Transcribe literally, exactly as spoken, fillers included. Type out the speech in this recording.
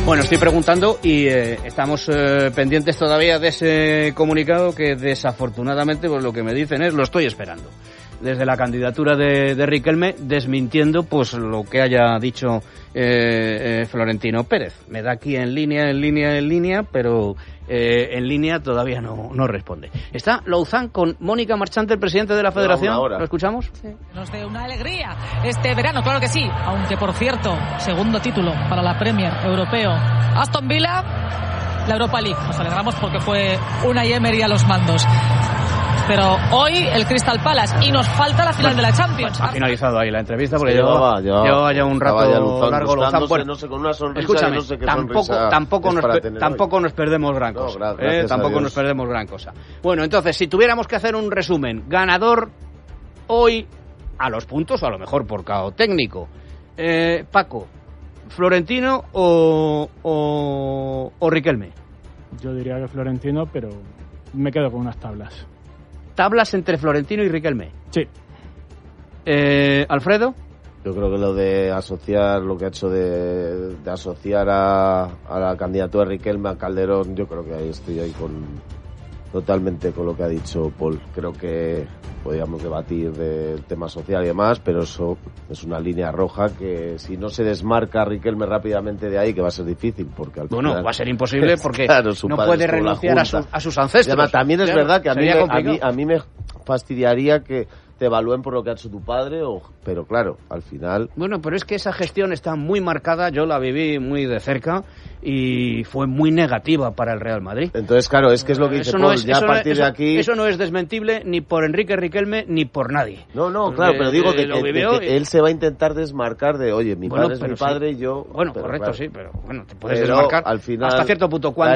Bueno, estoy preguntando y eh, estamos eh, pendientes todavía de ese comunicado que desafortunadamente pues lo que me dicen es lo estoy esperando. Desde la candidatura de, de Riquelme, desmintiendo pues lo que haya dicho eh, eh, Florentino Pérez. Me da aquí en línea, en línea, en línea, pero eh, en línea todavía no, no responde. Está Louzán con Mónica Marchante, el presidente de la Federación. ¿Lo escuchamos? Sí. Nos dé una alegría este verano, claro que sí. Aunque, por cierto, segundo título para la Premier europeo. Aston Villa, la Europa League. Nos alegramos porque fue Unai Emery a los mandos. Pero hoy el Crystal Palace y nos falta la final bueno, de la Champions. Ha finalizado ahí la entrevista porque sí, llevaba, llevaba ya un rato ya Luzán, largo. Luzán, bueno, no sé, con una sonrisa, escúchame, no sé qué tampoco, tampoco, nos, tampoco hoy. nos perdemos gran cosa. No, gra eh, tampoco nos perdemos gran cosa. Bueno, entonces, si tuviéramos que hacer un resumen, ganador hoy a los puntos, o a lo mejor por cao técnico, eh, Paco, Florentino o, o, o Riquelme. Yo diría que Florentino, pero me quedo con unas tablas. ¿Tablas entre Florentino y Riquelme? Sí. Eh, ¿Alfredo? Yo creo que lo de asociar, lo que ha hecho de, de asociar a, a la candidatura de Riquelme a Calderón, yo creo que ahí estoy ahí con totalmente con lo que ha dicho Paul. Creo que podríamos debatir del tema social y demás, pero eso es una línea roja que si no se desmarca Riquelme rápidamente de ahí, que va a ser difícil, porque al bueno, final, va a ser imposible porque claro, no puede renunciar a, su, a sus ancestros. Además, también es claro, verdad que a mí, me, a, mí, a mí me fastidiaría que te evalúen por lo que ha hecho tu padre, o, pero claro, al final... Bueno, pero es que esa gestión está muy marcada, yo la viví muy de cerca y fue muy negativa para el Real Madrid. Entonces, claro, es que es lo que dice eso Paul, no es, ya a partir eso, de aquí... Eso no es desmentible ni por Enrique Riquelme ni por nadie. No, no, claro, pero digo de, de, de, de que y... él se va a intentar desmarcar de, oye, mi bueno, padre es mi sí. padre y yo... Bueno, pero, correcto, claro. sí, pero bueno, te puedes pero desmarcar al final, hasta cierto punto. Cuando